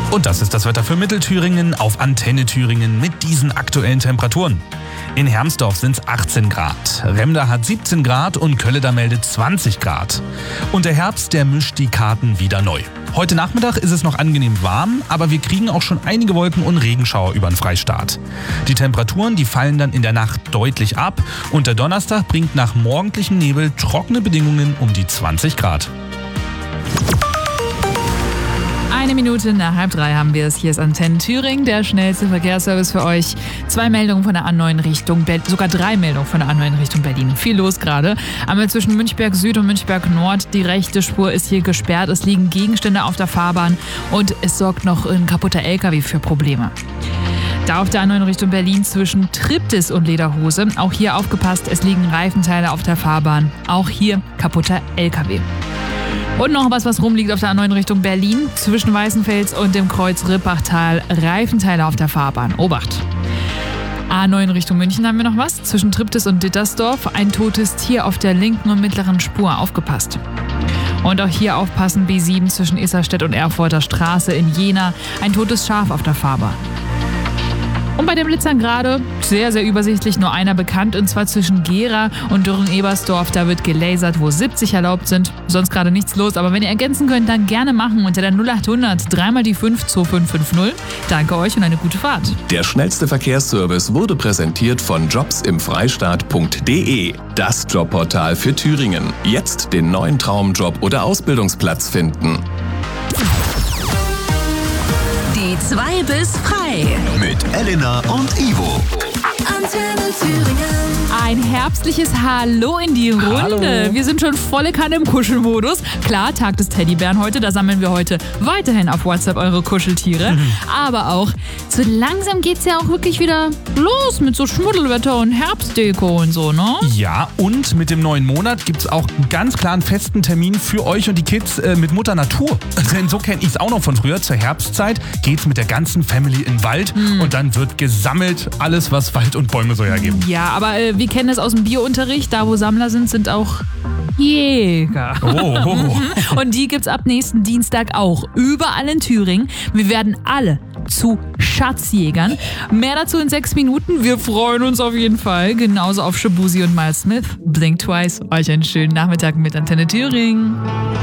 Und das ist das Wetter für Mittelthüringen auf Antenne Thüringen mit diesen aktuellen Temperaturen. In Hermsdorf sind es 18 Grad, Remda hat 17 Grad und Kölleda meldet 20 Grad. Und der Herbst, der mischt die Karten wieder neu. Heute Nachmittag ist es noch angenehm warm, aber wir kriegen auch schon einige Wolken und Regenschauer über den Freistaat. Die Temperaturen, die fallen dann in der Nacht deutlich ab und der Donnerstag bringt nach morgendlichem Nebel trockene Bedingungen um die 20 Grad. 2:01 haben wir es. Hier ist Antenne Thüringen, der schnellste Verkehrsservice für euch. 2 Meldungen von der A9 Richtung Berlin, sogar 3 Meldungen von der A9 Richtung Berlin. Viel los gerade. Einmal zwischen Münchberg Süd und Münchberg Nord. Die rechte Spur ist hier gesperrt. Es liegen Gegenstände auf der Fahrbahn und es sorgt noch ein kaputter LKW für Probleme. Da auf der A9 Richtung Berlin zwischen Triptis und Lederhose. Auch hier aufgepasst, es liegen Reifenteile auf der Fahrbahn. Auch hier kaputter LKW. Und noch was rumliegt auf der A9 Richtung Berlin. Zwischen Weißenfels und dem Kreuz Rippachtal. Reifenteile auf der Fahrbahn. Obacht. A9 Richtung München haben wir noch was. Zwischen Triptis und Dittersdorf. Ein totes Tier auf der linken und mittleren Spur. Aufgepasst. Und auch hier aufpassen. B7 zwischen Isarstedt und Erfurter Straße in Jena. Ein totes Schaf auf der Fahrbahn. Und bei den Blitzern gerade sehr, sehr übersichtlich nur einer bekannt, und zwar zwischen Gera und Dürren-Ebersdorf. Da wird gelasert, wo 70 erlaubt sind. Sonst gerade nichts los, aber wenn ihr ergänzen könnt, dann gerne machen unter der 0800 3 mal die 5 2550. Danke euch und eine gute Fahrt. Der schnellste Verkehrsservice wurde präsentiert von jobsimfreistaat.de. Das Jobportal für Thüringen. Jetzt den neuen Traumjob oder Ausbildungsplatz finden. Die 2 bis frei. Mit Elena und Ivo. Antenne Thüringen. Ein herbstliches Hallo in die Runde. Hallo. Wir sind schon volle Kanne im Kuschelmodus. Klar, Tag des Teddybären heute. Da sammeln wir heute weiterhin auf WhatsApp eure Kuscheltiere. Aber auch so langsam geht's ja auch wirklich wieder los mit so Schmuddelwetter und Herbstdeko und so, ne? Ja, und mit dem neuen Monat gibt es auch einen ganz klaren festen Termin für euch und die Kids mit Mutter Natur. Denn so kenne ich es auch noch von früher. Zur Herbstzeit geht's mit der ganzen Family in den Wald und dann wird gesammelt alles, was Wald und Bäume so hergeben. Ja, aber wir kennen das aus dem Biounterricht. Da, wo Sammler sind auch Jäger. Oh. Und die gibt's ab nächsten Dienstag auch. Überall in Thüringen. Wir werden alle zu Schatzjägern. Mehr dazu in 6 Minuten. Wir freuen uns auf jeden Fall. Genauso auf Shabuzi und Miles Smith. Blink Twice. Euch einen schönen Nachmittag mit Antenne Thüringen.